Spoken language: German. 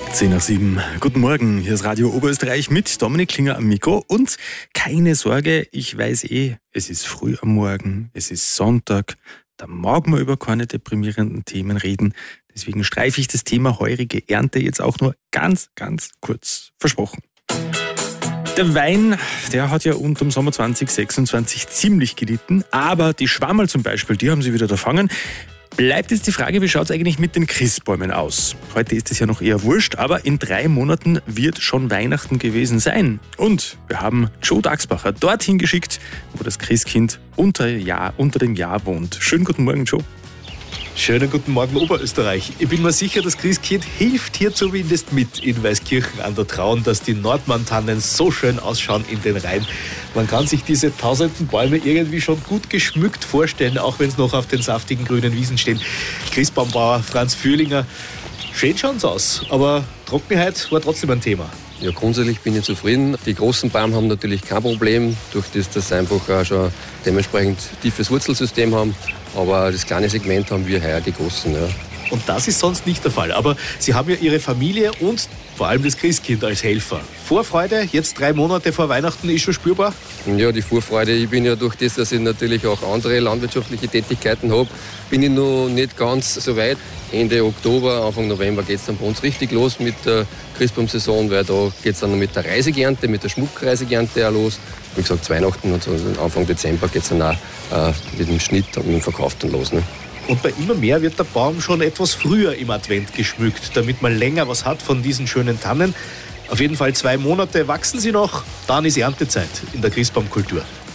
10 nach 7. Guten Morgen, hier ist Radio Oberösterreich mit Dominik Klinger am Mikro. Und keine Sorge, ich weiß es ist früh am Morgen, es ist Sonntag, da mag man über keine deprimierenden Themen reden. Deswegen streife ich das Thema heurige Ernte jetzt auch nur ganz kurz versprochen. Der Wein, der hat ja unterm Sommer 2026 ziemlich gelitten, aber die Schwammerl zum Beispiel, die haben sie wieder erfangen. Bleibt jetzt die Frage, wie schaut es eigentlich mit den Christbäumen aus? Heute ist es ja noch eher wurscht, aber in 3 Monaten wird schon Weihnachten gewesen sein. Und wir haben Joe Dachsbacher dorthin geschickt, wo das Christkind unter dem Jahr wohnt. Schönen guten Morgen, Joe. Schönen guten Morgen, Oberösterreich. Ich bin mir sicher, das Christkind hilft hier zumindest mit in Weißkirchen an der Traun, dass die Nordmann-Tannen so schön ausschauen in den Reihen. Man kann sich diese tausenden Bäume irgendwie schon gut geschmückt vorstellen, auch wenn es noch auf den saftigen grünen Wiesen stehen. Christbaumbauer Franz Fühlinger, schön schauen sie aus, aber Trockenheit war trotzdem ein Thema. Ja, grundsätzlich bin ich zufrieden. Die großen Bäume haben natürlich kein Problem, durch das, dass sie einfach auch schon dementsprechend tiefes Wurzelsystem haben. Aber das kleine Segment haben wir heuer gegossen. Ja. Und das ist sonst nicht der Fall. Aber Sie haben ja Ihre Familie und vor allem das Christkind als Helfer. Vorfreude, jetzt 3 Monate vor Weihnachten, ist schon spürbar? Ja, die Vorfreude. Ich bin ja durch das, dass ich natürlich auch andere landwirtschaftliche Tätigkeiten habe, bin ich noch nicht ganz so weit. Ende Oktober, Anfang November geht es dann bei uns richtig los mit der Christbaumsaison, weil da geht es dann noch mit der Reiseernte, mit der Schmuckreiseernte auch los. Wie gesagt, Weihnachten und so Anfang Dezember geht es dann auch mit dem Schnitt und mit dem Verkauf dann los. Ne? Und bei immer mehr wird der Baum schon etwas früher im Advent geschmückt, damit man länger was hat von diesen schönen Tannen. Auf jeden Fall 2 Monate wachsen sie noch, dann ist Erntezeit in der Christbaumkultur.